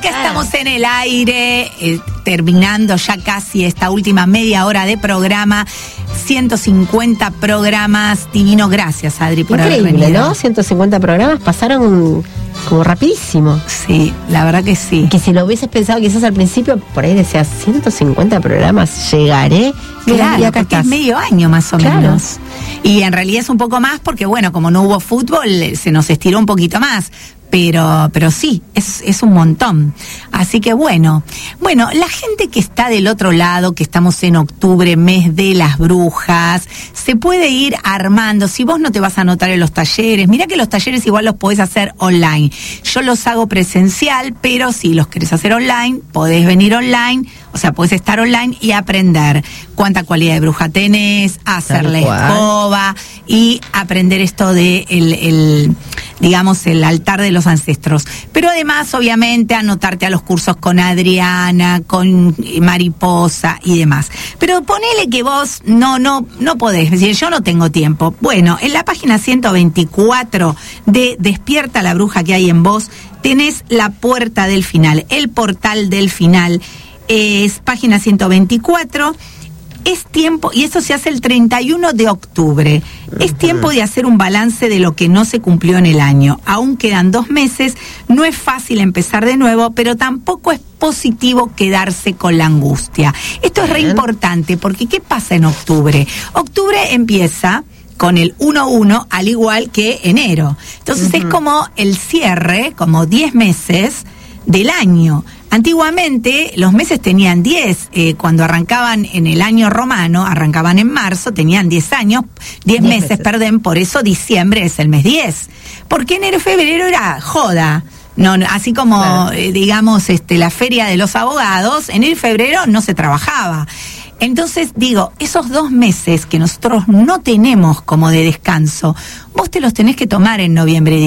acá estamos en el aire, terminando ya casi esta última media hora de programa. 150 programas, divino. Gracias, Adri, por haber venido. Increíble, ¿no? 150 programas pasaron como rapidísimo. Sí, la verdad que sí. Que si lo hubieses pensado quizás al principio, por ahí decías 150 programas, llegaré. Claro, y acá porque estás. es medio año más o Claro. menos. Y en realidad es un poco más porque, bueno, como no hubo fútbol, se nos estiró un poquito más. Pero sí, es un montón. Así que bueno, la gente que está del otro lado, que estamos en octubre, mes de las brujas, se puede ir armando. Si vos no te vas a anotar en los talleres, mirá que los talleres igual los podés hacer online. Yo los hago presencial, pero si los querés hacer online, podés venir online, o sea, podés estar online y aprender cuánta cualidad de bruja tenés, hacer la escoba y aprender esto de digamos, el altar de los ancestros. Pero además, obviamente, anotarte a los cursos con Adriana, con Mariposa y demás. Pero ponele que vos no podés decir, yo no tengo tiempo. Bueno, en la página 124 de Despierta la bruja que hay en vos, tenés la puerta del final, el portal del final. Es página 124. Es tiempo, y eso se hace el 31 de octubre, es tiempo de hacer un balance de lo que no se cumplió en el año. Aún quedan 2 meses, no es fácil empezar de nuevo, pero tampoco es positivo quedarse con la angustia. Esto es re importante, porque ¿qué pasa en octubre? Octubre empieza con el 1-1, al igual que enero. Entonces es como el cierre, como 10 meses del año. Antiguamente los meses tenían 10, cuando arrancaban en el año romano, arrancaban en marzo, tenían 10 años, 10 meses, por eso diciembre es el mes 10. Porque enero y febrero era joda. No, así como, claro, digamos, la feria de los abogados, enero y febrero no se trabajaba. Entonces, digo, esos 2 meses que nosotros no tenemos como de descanso, vos te los tenés que tomar en noviembre.